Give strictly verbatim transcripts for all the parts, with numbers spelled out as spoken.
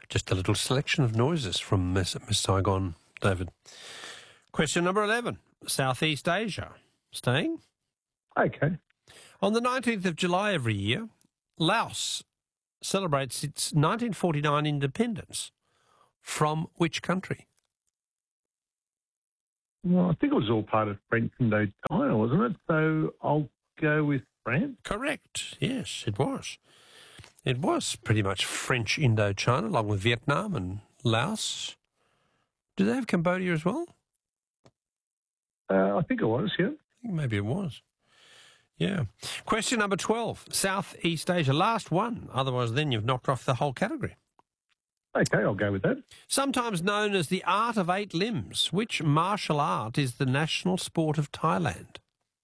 Just a little selection of noises from Miss, Miss Saigon, David. Question number eleven. Southeast Asia. Staying? Okay. On the nineteenth of July every year, Laos celebrates its nineteen forty-nine independence. From which country? Well, I think it was all part of French Indochina, wasn't it? So I'll go with France. Correct. Yes, it was. It was pretty much French Indochina, along with Vietnam and Laos. Do they have Cambodia as well? Uh, I think it was, yeah. I think maybe it was. Yeah. Question number twelve. Southeast Asia. Last one. Otherwise, then you've knocked off the whole category. Okay, I'll go with that. Sometimes known as the art of eight limbs, which martial art is the national sport of Thailand?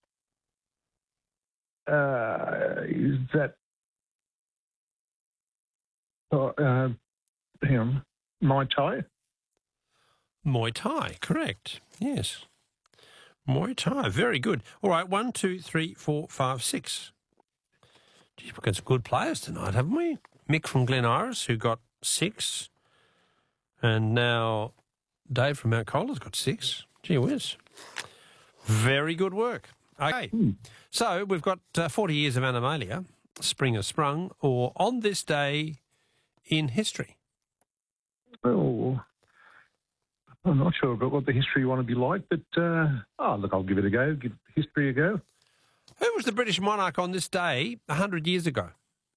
Uh, is that... Oh, uh, hang on. Muay Thai? Muay Thai, correct. Yes. Muay Thai, very good. All right, one, two, three, four, five, six. Geez, we've got some good players tonight, haven't we? Mick from Glen Iris, who got six. And now Dave from Mount Cola's got six. Gee whiz. Very good work. Okay, Hmm. so we've got uh, forty years of Animalia, Spring has Sprung, or On This Day in History. Oh, I'm not sure about what the history you want to be like, but, uh, oh, look, I'll give it a go, give history a go. Who was the British monarch on this day one hundred years ago?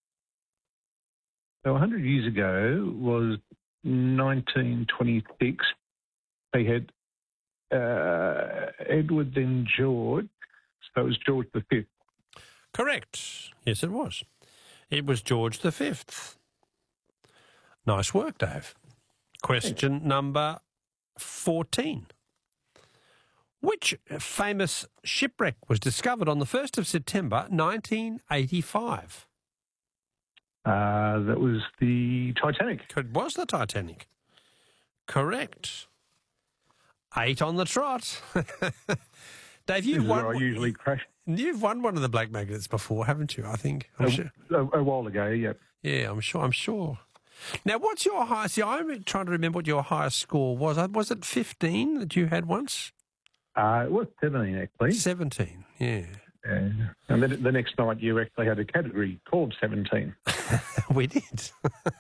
So one hundred years ago was nineteen twenty-six. They had uh, Edward, then George, so it was George the Fifth. Correct. Yes, it was. It was George the Fifth. Nice work, Dave. Question Thanks. Number fourteen. Which famous shipwreck was discovered on the first of September nineteen eighty-five? Uh, that was the Titanic. It was the Titanic. Correct. Eight on the trot. Dave, you've won. I usually crash. You've won one of the Black Magnets before, haven't you? I think. I'm a, sure. a, a while ago, yeah. Yeah, I'm sure. I'm sure. Now, what's your highest? See, I'm trying to remember what your highest score was. Was it fifteen that you had once? Uh, it was seventeen, actually. Seventeen. Yeah. Yeah. And then the next night, you actually had a category called seventeen. We did.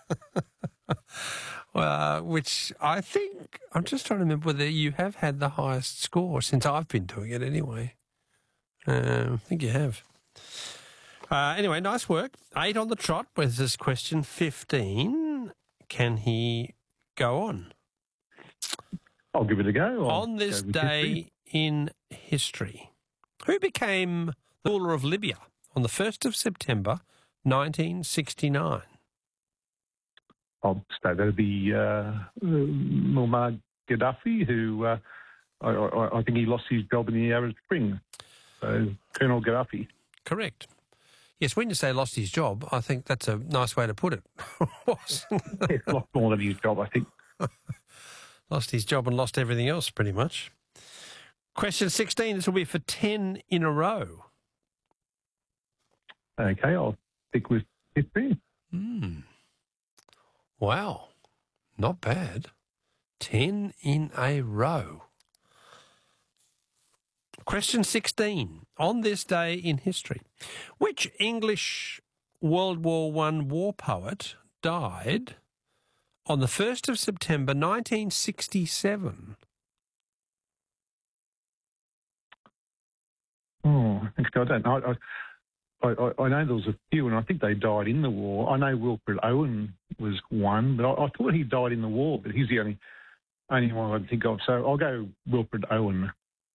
Well, which I think, I'm just trying to remember whether you have had the highest score since I've been doing it anyway. Um, I think you have. Uh, anyway, nice work. Eight on the trot with this question fifteen. Can he go on? I'll give it a go. I'll on this go day history. in history, who became the ruler of Libya on the first of September nineteen sixty-nine? I'll say that'd be uh, Muammar Gaddafi, who uh, I, I, I think he lost his job in the Arab Spring. So Colonel Gaddafi. Correct. Yes, when you say lost his job, I think that's a nice way to put it. He lost more than his job, I think. Lost his job and lost everything else, pretty much. Question sixteen, this will be for ten in a row. Okay, I'll stick with history. Hmm. Wow, not bad. Ten in a row. Question sixteen. On this day in history, which English World War One war poet died on the first of September nineteen sixty-seven? Oh, actually, I don't know. I, I, I know there was a few, and I think they died in the war. I know Wilfred Owen was one, but I, I thought he died in the war, but he's the only only one I can think of. So I'll go Wilfred Owen.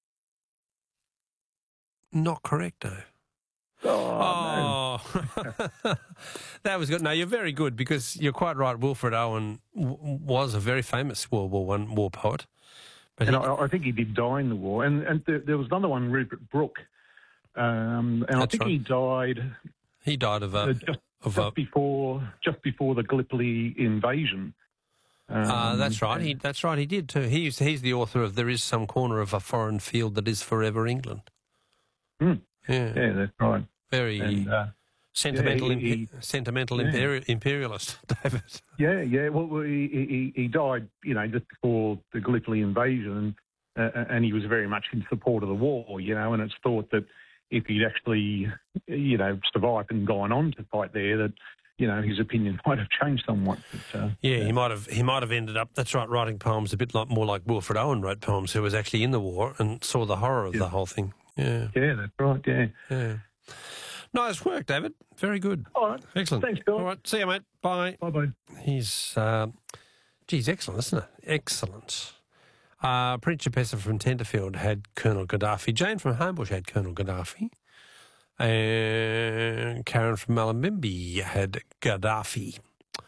Not correct, though. Oh, oh. No. That was good. No, you're very good because you're quite right. Wilfred Owen w- was a very famous World War One war poet. But and he, I, I think he did die in the war. And, and there, there was another one, Rupert Brooke, um, and I think right. he died. He died of a uh, just, of just a, before just before the Gallipoli invasion. Um, uh, that's right. He that's right. He did too. He's he's the author of "There Is Some Corner of a Foreign Field That Is Forever England." Hmm. Yeah, yeah, that's right. Very and, uh, Sentimental, Yeah, he- impe- he- sentimental yeah. imperi- imperialist, David. Yeah, yeah. Well, well, he, he, he died, you know, just before the Gallipoli invasion, and, uh, and he was very much in support of the war, you know, and it's thought that if he'd actually, you know, survived and gone on to fight there, that, you know, his opinion might have changed somewhat. But, uh, Yeah, he might have. He might have ended up. That's right, writing poems a bit like more like Wilfred Owen wrote poems, who was actually in the war and saw the horror of Yeah. the whole thing. Yeah, Yeah, that's right, yeah. yeah. Nice work, David. Very good. All right. Excellent. Thanks, Bill. All right, see you, mate. Bye. Bye-bye. He's, uh, geez, excellent, isn't it? Excellent. Uh, Principessa from Tenterfield had Colonel Gaddafi. Jane from Homebush had Colonel Gaddafi. And Karen from Malambimbi had Gaddafi.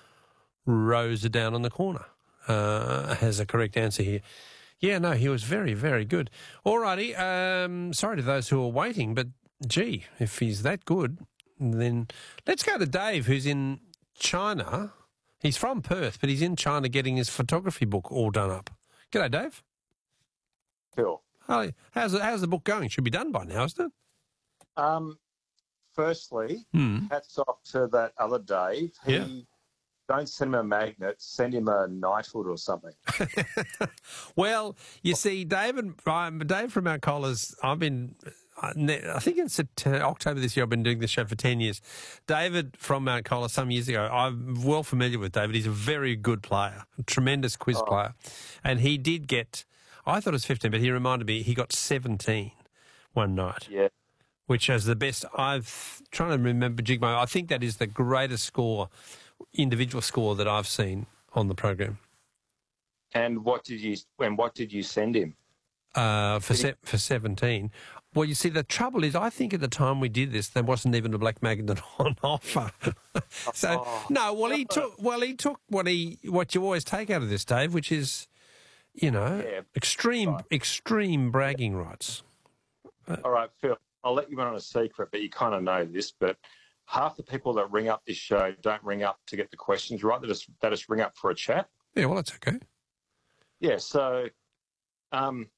Rosa down on the corner uh, has a correct answer here. Yeah, no, he was very, very good. All righty. Um, sorry to those who are waiting, but gee, if he's that good, then let's go to Dave, who's in China. He's from Perth, but he's in China getting his photography book all done up. G'day, Dave. Phil. Hi. How's the, how's the book going? Should be done by now, isn't it? Um, firstly, Hmm. hats off to that other Dave. He, Yeah. Don't send him a magnet, send him a knighthood or something. Well, you see, David, um, Dave from Mount Colla's, I've been, I I think in September, October this year, I've been doing this show for ten years. David from Mount Colla, some years ago, I'm well familiar with David. He's a very good player, a tremendous quiz Oh. player. And he did get, I thought it was fifteen, but he reminded me he got seventeen one night. Yeah. Which is the best. I've trying to remember Jigmo. I think that is the greatest score, individual score that I've seen on the program. And what did you and what did you send him? Uh, for se- for seventeen. Well, you see, the trouble is, I think at the time we did this, there wasn't even a black magnet on offer. so Oh. no, well he took well he took what he what you always take out of this, Dave, which is, you know, Yeah. extreme Right. extreme bragging rights. All right, Phil, I'll let you in on a secret, but you kind of know this, but half the people that ring up this show don't ring up to get the questions right. They just, they just ring up for a chat. Yeah, well, that's okay. Yeah, so um,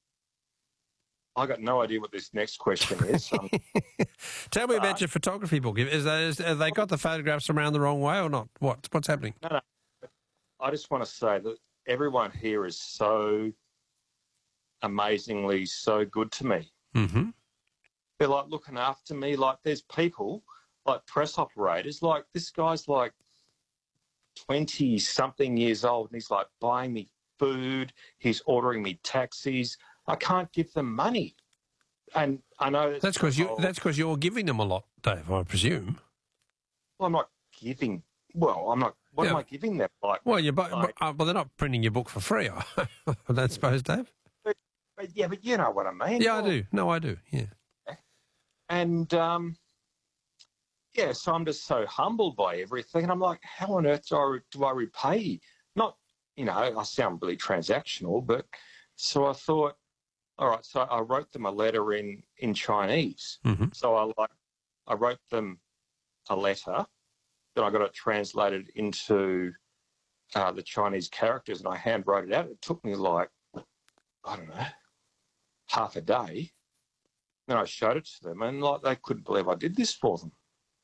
I got no idea what this next question is. Um, Tell me about Uh, your photography book. Is, that, is have they got the photographs around the wrong way or not? What what's happening? no, no. I just want to say that everyone here is so amazingly so good to me. Mm-hmm. They're like looking after me. Like there's people, like press operators, like this guy's like twenty something years old and he's like buying me food. He's ordering me taxis. I can't give them money. And I know That's because you. oh, That's because you're giving them a lot, Dave. I presume. well, I'm not giving. Well, I'm not. What Yeah. am I giving them? Like, Well, you. But, Like- uh, well, they're not printing your book for free. I I don't suppose, Dave. but yeah, but you know what I mean. Yeah, I Well, do. No, I do. Yeah. And um, yeah, so I'm just so humbled by everything. And I'm like, how on earth do I, do I repay? Not, you know, I sound really transactional, but so I thought, all right, so I wrote them a letter in, in Chinese. Mm-hmm. So I like, I wrote them a letter, then I got it translated into uh, the Chinese characters and I hand wrote it out. It took me like, I don't know, half a day. Then I showed it to them and like they couldn't believe I did this for them.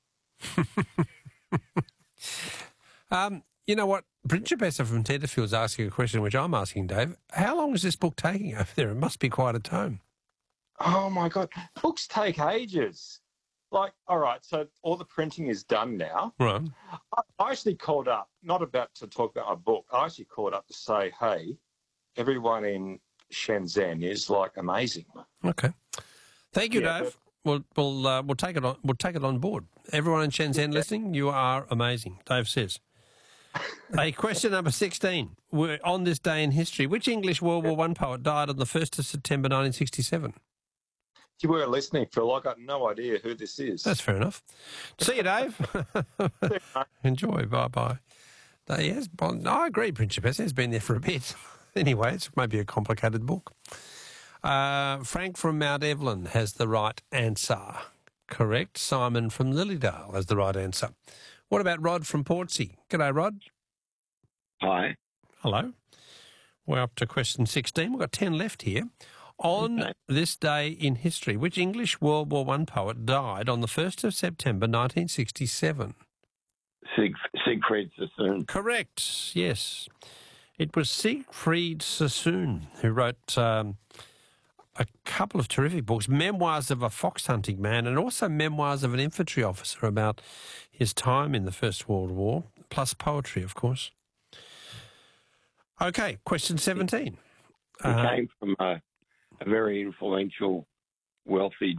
Um, you know what? Principessa from Tenterfield's asking a question which I'm asking, Dave. How long is this book taking over there? It must be quite a tome. Oh my God, books take ages. Like, all right, so all the printing is done now. Right. I, I actually called up, not about to talk about my book. I actually called up to say, hey, everyone in Shenzhen is like amazing. Okay. Thank you, Yeah, Dave. We'll we'll uh, we'll take it on we'll take it on board. Everyone in Shenzhen listening, you are amazing. Dave says. Hey, question number sixteen. We're on this day in history. Which English World War One poet died on the first of September nineteen sixty-seven? If you were listening, Phil, I got no idea who this is. That's fair enough. See you, Dave. Enjoy. Bye bye. Yes, I agree, Principessa has been there for a bit. Anyway, it's maybe a complicated book. Uh, Frank from Mount Evelyn has the right answer. Correct. Simon from Lilydale has the right answer. What about Rod from Portsea? G'day, Rod. Hi. Hello. We're up to question sixteen. We've got ten left here. On Okay. this day in history, which English World War One poet died on the first of September nineteen sixty-seven? Sieg, Siegfried Sassoon. Correct, yes. It was Siegfried Sassoon who wrote um, a couple of terrific books, Memoirs of a Fox Hunting Man and also Memoirs of an Infantry Officer about his time in the First World War, plus poetry, of course. Okay, question seventeen. He Uh, came from a, a very influential, wealthy